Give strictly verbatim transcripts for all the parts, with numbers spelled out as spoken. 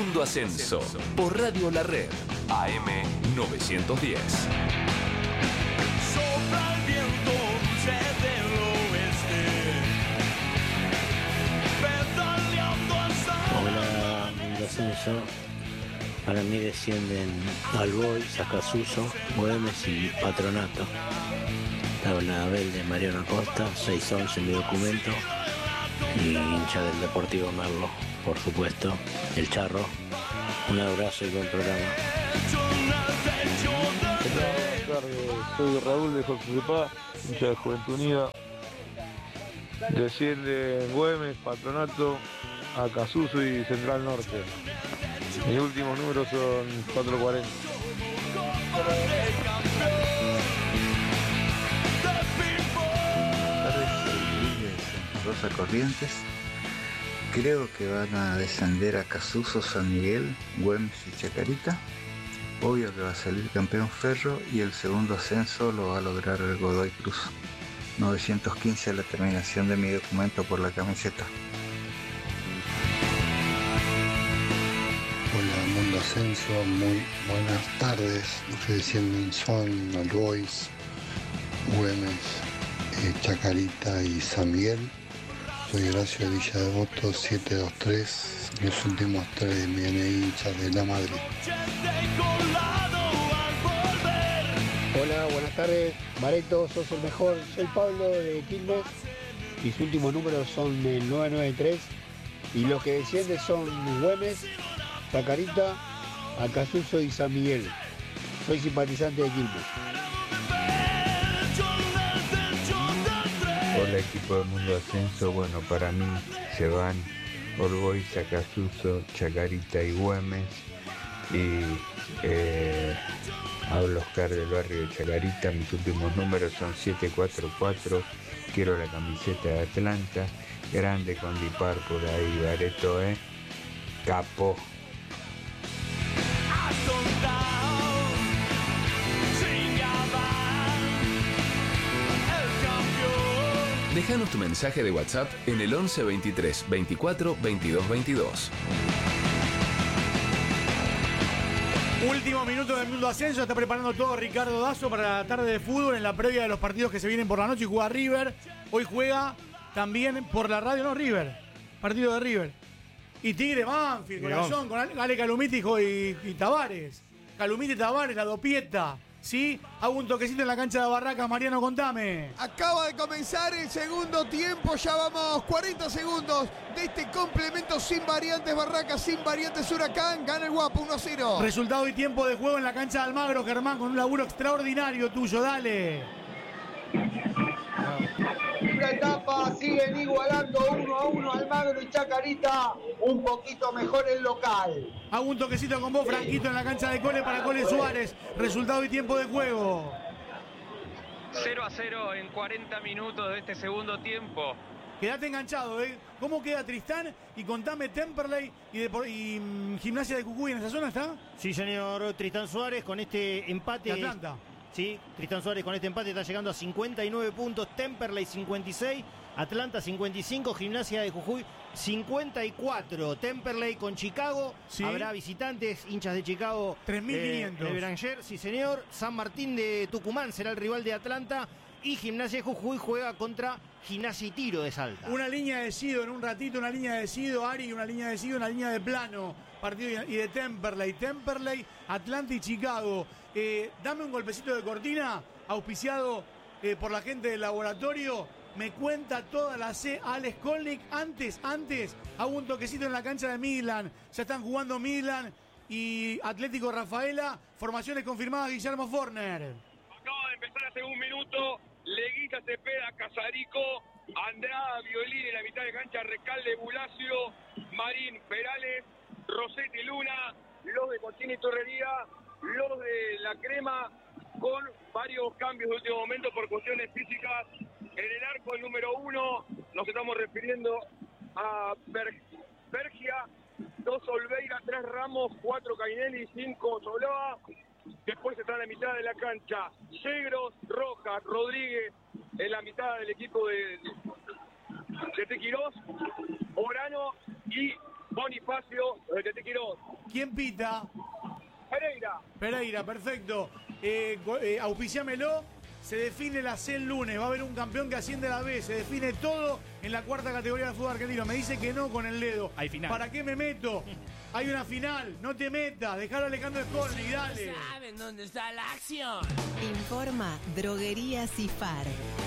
Mundo Ascenso por Radio La Red, A M novecientos diez. Sopla el viento dulce del oeste, pedaleando hasta Hola, Mundo Ascenso. Para mí descienden Alboy, Sacasuso, Güemes y Patronato. Tabla Abel de Mariano Acosta, seis once en mi documento. Y hincha del Deportivo Merlo, por supuesto, el Charro. Un abrazo y buen programa. Buenas tardes, soy Raúl de Jorge Cepá, hincha de Juventud Unida. Desciende Güemes, Patronato, Acasuso y Central Norte. Mis últimos números son cuatrocientos cuarenta. Rosa Corrientes. Creo que van a descender a Casuso, San Miguel, Güemes y Chacarita. Obvio que va a salir campeón Ferro y el segundo ascenso lo va a lograr el Godoy Cruz. novecientos quince a la terminación de mi documento por la camiseta. Hola Mundo Ascenso, muy buenas tardes. Los que descienden son Albois, Güemes, eh, Chacarita y San Miguel. Soy Horacio de Villa Devoto, siete dos tres, los últimos tres de mi N I hinchas de La Madrid. Hola, buenas tardes, Mareto, sos el mejor, soy Pablo de Quilmes, mis últimos números son el nueve nueve tres y los que descienden son Güemes, Chacarita, Acasuso y San Miguel. Soy simpatizante de Quilmes. Hola equipo de Mundo Ascenso, bueno, para mí se van Orboy, Sacasuso, Chacarita y Güemes. Y eh, hablo Oscar del barrio de Chacarita, mis últimos números son siete cuatro cuatro, quiero la camiseta de Atlanta, grande con Dipar por ahí, Bareto, eh, capo. Déjanos tu mensaje de WhatsApp en el once veintitrés veinticuatro veintidós veintidós. Último minuto del Mundo Ascenso, está preparando todo Ricardo Dazo para la tarde de fútbol en la previa de los partidos que se vienen por la noche y juega River. Hoy juega también por la radio, no River, partido de River. Y Tigre Banfield, corazón, con Ale Calumiti y, y Tavares. Calumiti, Tavares, la dopieta. ¿Sí? Hago un toquecito en la cancha de Barracas, Mariano, contame. Acaba de comenzar el segundo tiempo, ya vamos cuarenta segundos de este complemento sin variantes Barracas, sin variantes Huracán, gana el Guapo uno a cero. Resultado y tiempo de juego en la cancha de Almagro, Germán, con un laburo extraordinario tuyo, dale. La etapa siguen igualando uno a uno Almagro y Chacarita, un poquito mejor el local. Hago un toquecito con vos, Franquito, en la cancha de Cole para Cole Suárez. Resultado y tiempo de juego. cero a cero en cuarenta minutos de este segundo tiempo. Quedate enganchado, ¿eh? ¿Cómo queda Tristán? Y contame Temperley y, de, y um, Gimnasia de Jujuy, ¿en esa zona está? Sí, señor, Tristán Suárez con este empate. De Atlanta. Sí, Tristán Suárez con este empate está llegando a cincuenta y nueve puntos, Temperley cincuenta y seis, Atlanta cincuenta y cinco, Gimnasia de Jujuy cincuenta y cuatro. Temperley con Chicago, sí. Habrá visitantes, hinchas de Chicago. tres mil quinientos. Eh, de Beranger, sí señor. San Martín de Tucumán será el rival de Atlanta. Y Gimnasia de Jujuy juega contra Gimnasia y Tiro de Salta. Una línea de Sido en un ratito, una línea de Sido, Ari, una línea de Sido, una línea de plano. Partido y de Temperley. Temperley, Atlanta y Chicago. Eh, dame un golpecito de cortina, auspiciado eh, por la gente del laboratorio. Me cuenta toda la C. Alex Kolnick. Antes, antes, hago un toquecito en la cancha de Midland. Ya están jugando Midland y Atlético Rafaela. Formaciones confirmadas, Guillermo Forner. Acaba de empezar hace un minuto. Leguita Cepeda, Casarico, Andrada, Violín en la mitad de cancha, Recalde, Bulacio, Marín, Perales, Rossetti, Luna, los de Cochini y Torrería, los de La Crema, con varios cambios de último momento por cuestiones físicas. En el arco, el número uno, nos estamos refiriendo a Ber- Bergia, dos Olveira, tres Ramos, cuatro Cainelli, cinco Soloa. Después está en la mitad de la cancha Yegros, Rojas, Rodríguez en la mitad del equipo de, de Tequirós, Orano y Bonifacio, el que te quiero. ¿Quién pita? Pereira. Pereira, perfecto. Eh, eh, auspiciámelo. Se define la C el lunes. Va a haber un campeón que asciende a la B. Se define todo en la cuarta categoría del fútbol argentino. Me dice que no con el dedo. Hay final. ¿Para qué me meto? Hay una final. No te metas. Dejalo a Alejandro Scorni. Dale. ¿Saben dónde está la acción? Informa Droguería Cifar.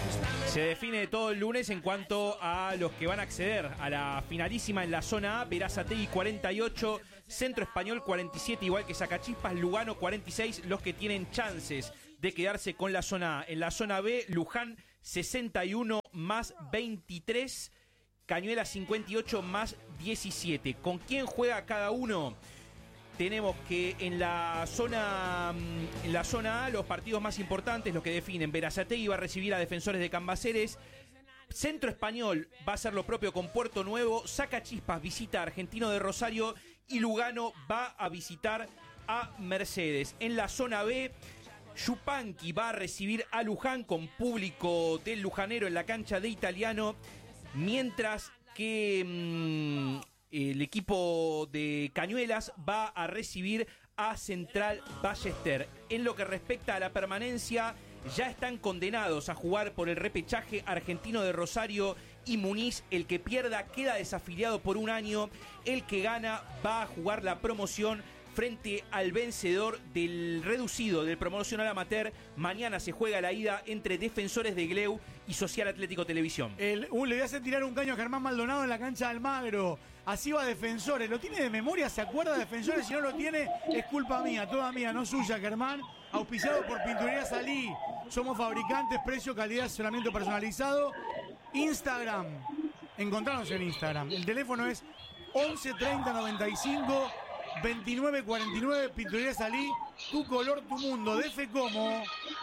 Se define todo el lunes en cuanto a los que van a acceder a la finalísima en la zona A. Berazategui cuarenta y ocho, Centro Español cuarenta y siete, igual que Sacachispas, Lugano cuarenta y seis, los que tienen chances de quedarse con la zona A. En la zona B, Luján sesenta y uno más veintitrés, Cañuela cincuenta y ocho más diecisiete. ¿Con quién juega cada uno? Tenemos que en la zona en la zona A los partidos más importantes, los que definen. Berazategui va a recibir a Defensores de Cambaceres. Centro Español va a hacer lo propio con Puerto Nuevo. Sacachispas visita a Argentino de Rosario y Lugano va a visitar a Mercedes. En la zona B, Yupanqui va a recibir a Luján con público del lujanero en la cancha de Italiano, mientras que mmm, el equipo de Cañuelas va a recibir a Central Ballester. En lo que respecta a la permanencia, ya están condenados a jugar por el repechaje Argentino de Rosario y Muniz. El que pierda queda desafiliado por un año. El que gana va a jugar la promoción frente al vencedor del reducido del promocional amateur. Mañana se juega la ida entre Defensores de Gleu y Social Atlético Televisión. El, uh, le voy a hacer tirar un caño a Germán Maldonado en la cancha de Almagro. Así va Defensores. ¿Lo tiene de memoria? ¿Se acuerda de Defensores? Si no lo tiene, es culpa mía, toda mía, no suya, Germán. Auspiciado por Pinturería Salí. Somos fabricantes, precio, calidad, asesoramiento personalizado. Instagram. Encontrarnos en Instagram. El teléfono es once treinta noventa y cinco veintinueve cuarenta y nueve. Pinturería Salí. Tu color, tu mundo. Defe como...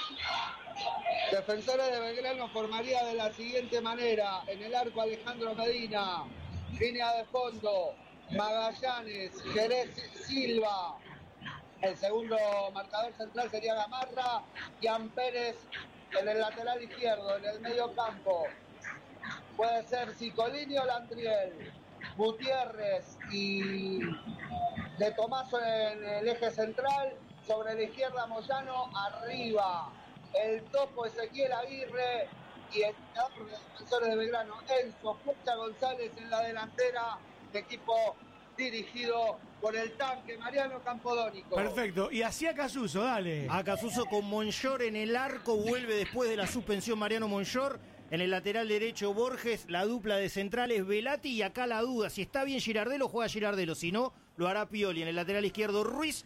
Defensores de Belgrano formaría de la siguiente manera: en el arco Alejandro Medina, línea de fondo Magallanes, Jerez Silva, el segundo marcador central sería Gamarra, Ian Pérez en el lateral izquierdo, en el medio campo puede ser Cicolini o Landriel, Gutiérrez y De Tomaso en el eje central, sobre la izquierda Moyano, arriba el topo Ezequiel Aguirre y el de Defensores de Belgrano, Enzo Pucha González en la delantera, equipo dirigido por el tanque Mariano Campodónico. Perfecto, y así a Casuso, dale. A Casuso con Monchor en el arco, vuelve después de la suspensión Mariano Monchor. En el lateral derecho Borges, la dupla de centrales Velati, y acá la duda, si está bien Girardelo, juega Girardelo, si no, lo hará Pioli. En el lateral izquierdo Ruiz.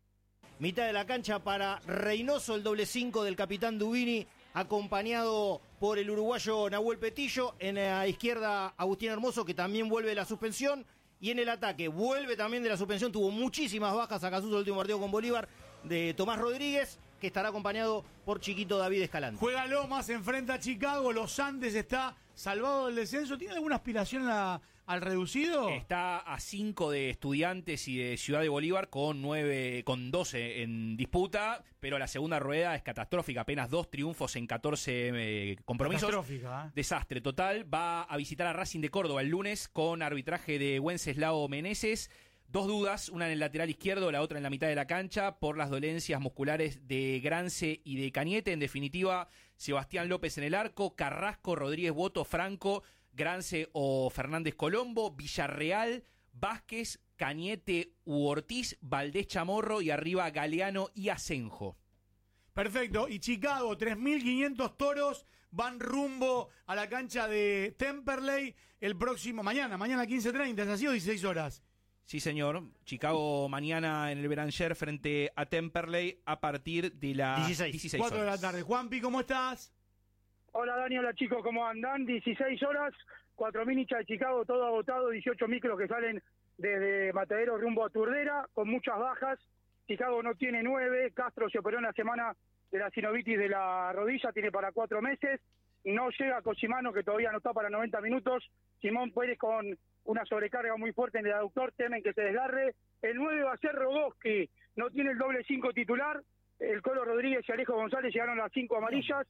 Mitad de la cancha para Reynoso, el doble cinco del capitán Dubini, acompañado por el uruguayo Nahuel Petillo. En la izquierda Agustín Hermoso, que también vuelve de la suspensión. Y en el ataque vuelve también de la suspensión, tuvo muchísimas bajas a Casuso el último partido con Bolívar, de Tomás Rodríguez, que estará acompañado por Chiquito David Escalante. Juega Lomas, enfrenta a Chicago, Los Andes está salvado del descenso. ¿Tiene alguna aspiración a, al reducido? Está a cinco de Estudiantes y de Ciudad de Bolívar, con nueve, con doce en disputa, pero la segunda rueda es catastrófica, apenas dos triunfos en catorce eh, compromisos. Catastrófica, ¿eh? Desastre total. Va a visitar a Racing de Córdoba el lunes con arbitraje de Wenceslao Meneses. Dos dudas, una en el lateral izquierdo, la otra en la mitad de la cancha, por las dolencias musculares de Grance y de Cañete. En definitiva, Sebastián López en el arco, Carrasco, Rodríguez Boto, Franco, Grance o Fernández Colombo, Villarreal, Vázquez, Cañete u Ortiz, Valdés Chamorro y arriba Galeano y Asenjo. Perfecto, y Chicago, tres mil quinientos toros van rumbo a la cancha de Temperley el próximo, mañana, mañana quince treinta, ¿es así o dieciséis horas? Sí, señor. Chicago mañana en el Beranger frente a Temperley a partir de las dieciséis cuatro de la tarde. Juanpi, ¿cómo estás? Hola, Dani, hola chicos, ¿cómo andan? dieciséis horas, cuatro mil hinchas de Chicago, todo agotado, dieciocho micros que salen desde Matadero rumbo a Turdera, con muchas bajas. Chicago no tiene nueve, Castro se operó en la semana de la sinovitis de la rodilla, tiene para cuatro meses. No llega Cosimano, que todavía no está para noventa minutos. Simón Pérez con una sobrecarga muy fuerte en el aductor, temen que se desgarre. El nueve va a ser Rogoski, no tiene el doble cinco titular. El Colo Rodríguez y Alejo González llegaron a las cinco amarillas.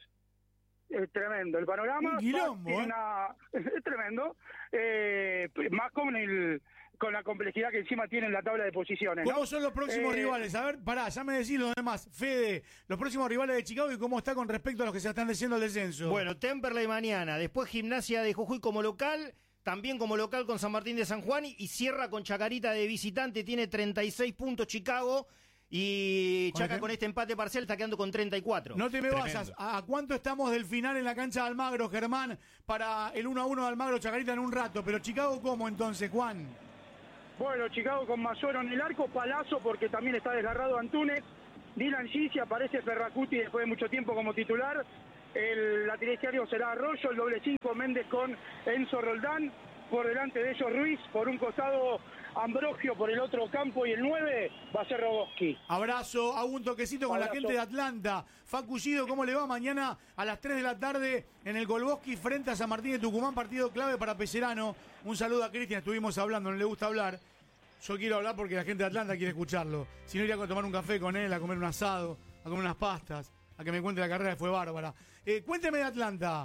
Es tremendo el panorama. Un quilombo, tiene una... Es tremendo. Eh, más con el con la complejidad que encima tiene en la tabla de posiciones. ¿Cómo ¿no? son los próximos Eh, rivales? A ver, pará, ya me decís los demás. Fede, los próximos rivales de Chicago y cómo está con respecto a los que se están diciendo el descenso. Bueno, Temperley mañana, después Gimnasia de Jujuy como local, también como local con San Martín de San Juan y cierra con Chacarita de visitante, tiene treinta y seis puntos Chicago y Chaca con este empate parcial está quedando con treinta y cuatro. No te me Tremendo. vayas. ¿A a cuánto estamos del final en la cancha de Almagro, Germán, para el uno a uno de Almagro Chacarita en un rato? Pero Chicago, ¿cómo entonces, Juan? Bueno, Chicago con Mazoro en el arco, Palazzo porque también está desgarrado Antunes, Dylan Gisi, aparece Ferracuti después de mucho tiempo como titular, el lateral izquierdo será Arroyo, el doble cinco Méndez con Enzo Roldán, por delante de ellos Ruiz, por un costado Ambrogio, por el otro campo y el nueve va a ser Rogoski. Abrazo, hago un toquecito con Abrazo. la gente de Atlanta. Facu Gido, ¿cómo le va? Mañana a las tres de la tarde en el Golboski frente a San Martín de Tucumán, partido clave para Pellerano. Un saludo a Cristian, estuvimos hablando, no le gusta hablar. Yo quiero hablar porque la gente de Atlanta quiere escucharlo. Si no, iría a tomar un café con él, a comer un asado, a comer unas pastas, a que me cuente la carrera que fue bárbara. Eh, cuénteme de Atlanta.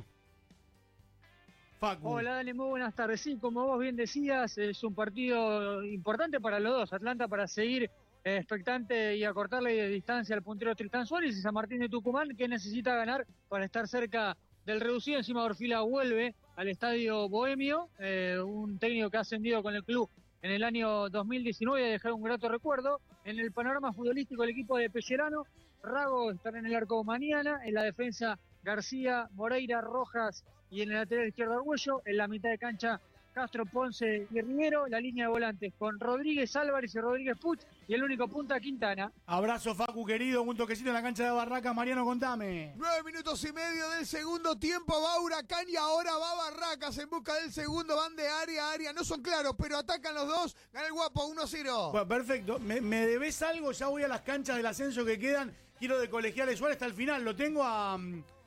Facu. Hola, Dani, muy buenas tardes. Sí, como vos bien decías, es un partido importante para los dos. Atlanta para seguir eh, expectante y acortarle de distancia al puntero Tristán Suárez y San Martín de Tucumán, que necesita ganar para estar cerca del reducido. Encima Orfila vuelve al estadio Bohemio, eh, un técnico que ha ascendido con el club en el año dos mil diecinueve y ha dejado un grato recuerdo. En el panorama futbolístico, el equipo de Pellerano, Rago estará en el arco mañana, en la defensa García, Moreira, Rojas y en el lateral izquierdo Argüello, en la mitad de cancha Castro, Ponce y Rivero, la línea de volantes con Rodríguez Álvarez y Rodríguez Puch y el único punta Quintana. Abrazo, Facu, querido. Un toquecito en la cancha de Barracas. Mariano, contame. Nueve minutos y medio del segundo tiempo, va Huracán y ahora va Barracas en busca del segundo, van de área a área, no son claros, pero atacan los dos, gana el Guapo uno a cero. Bueno, perfecto. ¿Me, me debes algo? Ya voy a las canchas del ascenso que quedan. Quiero de Colegiales Suárez hasta el final. Lo tengo a,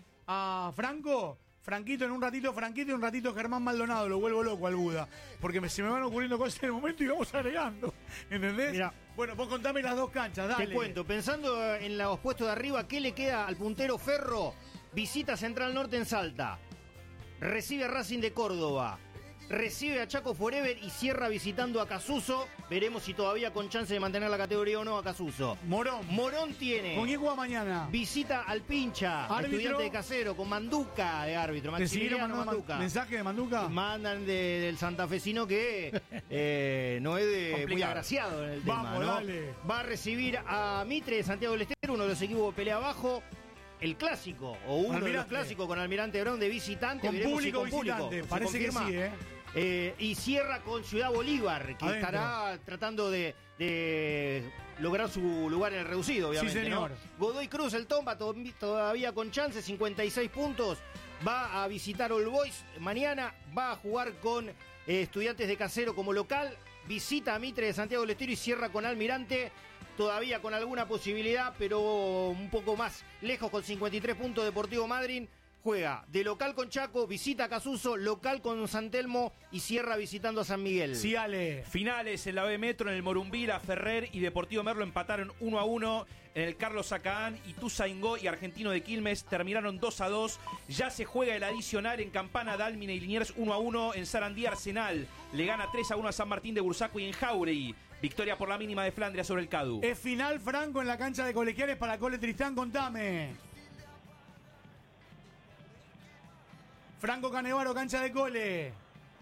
a Franco. Franquito en un ratito, Franquito y un ratito Germán Maldonado. Lo vuelvo loco al Buda. Porque me, se me van ocurriendo cosas en el momento y vamos agregando. ¿Entendés? Mirá. Bueno, vos contame las dos canchas, dale. Te cuento, pensando en los puestos de arriba, ¿qué le queda al puntero Ferro? Visita Central Norte en Salta. Recibe a Racing de Córdoba. Recibe a Chaco Forever y cierra visitando a Casuso. Veremos si todavía con chance de mantener la categoría o no a Casuso. Morón. Morón tiene. ¿Con quién juega mañana? Visita al Pincha, ¿Árbitro? Estudiante de Casero, con Manduca de árbitro. ¿Te siguieron Maximiliano mandando Manduca. mensaje de Manduca? Mandan de- del santafesino que eh, no es de muy Complicado. agraciado en el tema. Vamos, ¿no? dale. Va a recibir a Mitre de Santiago del Estero, uno de los equipos de pelea abajo. El clásico, o uno de los Almirante. clásicos con Almirante Brown de visitante. Con veremos público si con visitante, público. ¿Se parece que confirma? sí, ¿eh? Eh, y cierra con Ciudad Bolívar, que Adentro. estará tratando de, de lograr su lugar en el reducido, obviamente. Sí, señor. ¿no? Godoy Cruz, el Tomba, to- todavía con chance, cincuenta y seis puntos. Va a visitar All Boys mañana, va a jugar con eh, Estudiantes de Casero como local, visita a Mitre de Santiago del Estero y cierra con Almirante. Todavía con alguna posibilidad, pero un poco más lejos con cincuenta y tres puntos Deportivo Madryn. Juega de local con Chaco, visita a Casuso, local con San Telmo y cierra visitando a San Miguel. Sí, Ale. Finales en la B Metro, en el Morumbí, la Ferrer y Deportivo Merlo empataron uno a uno. En el Carlos Sacaán, Ituzaingó y Argentino de Quilmes terminaron dos a dos. Ya se juega el adicional en Campana, Dálmine y Liniers uno a uno. En Sarandí, Arsenal le gana tres a uno a San Martín de Bursaco y en Jauregui. Victoria por la mínima de Flandria sobre el Cadu. Es final, Franco, en la cancha de Colegiales para Cole Tristán, contame. Franco Canevaro, cancha de Cole.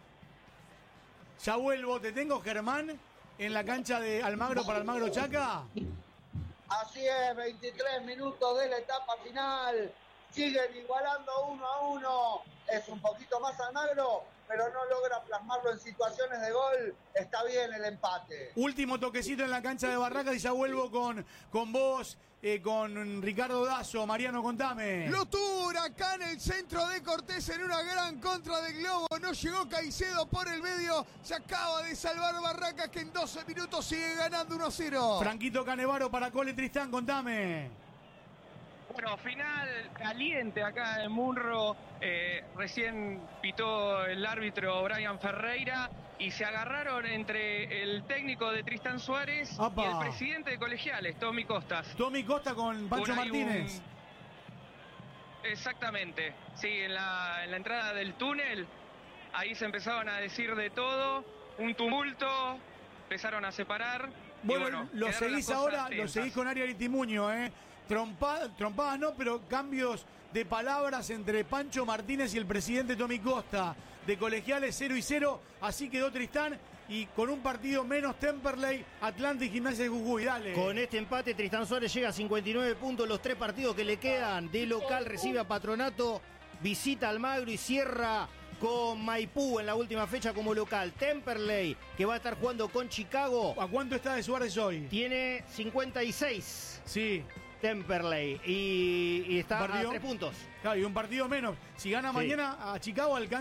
Ya vuelvo, te tengo, Germán, en la cancha de Almagro para Almagro Chaca. Así es, veintitrés minutos de la etapa final. Siguen igualando uno a uno. Es un poquito más Almagro, pero no logra plasmarlo en situaciones de gol. Está bien el empate. Último toquecito en la cancha de Barracas y ya vuelvo con, con vos, eh, con Ricardo Dazo. Mariano, contame. Lo tuvo Huracán el centro de Cortés en una gran contra del Globo. No llegó Caicedo por el medio. Se acaba de salvar Barracas que en doce minutos sigue ganando uno a cero. Franquito Canevaro para Cole Tristán, contame. Bueno, final caliente acá en Munro. Eh, recién pitó el árbitro Brian Ferreira y se agarraron entre el técnico de Tristán Suárez ¡Apa! y el presidente de Colegiales, Tommy Costas. Tommy Costa con Pancho Por ahí Martínez. un- Exactamente, sí, en la, en la entrada del túnel, ahí se empezaban a decir de todo, un tumulto, empezaron a separar. Bueno, y bueno lo quedaron seguís las cosas ahora, lo tensas. seguís con Ari Aritimuño, ¿eh? Trompa, trompadas no, pero cambios de palabras entre Pancho Martínez y el presidente Tommy Costa. De colegiales cero y cero, así quedó Tristán. Y con un partido menos Temperley, Atlanta y Gimnasia de Jujuy. Dale. Con este empate, Tristán Suárez llega a cincuenta y nueve puntos. Los tres partidos que le quedan. De local recibe a Patronato, visita Almagro y cierra con Maipú en la última fecha como local. Temperley, que va a estar jugando con Chicago. ¿A cuánto está de Suárez hoy? Tiene cincuenta y seis. Sí. Temperley. Y, y está ¿Partido? a tres puntos. Claro, y un partido menos. Si gana Sí. mañana a Chicago, alcanza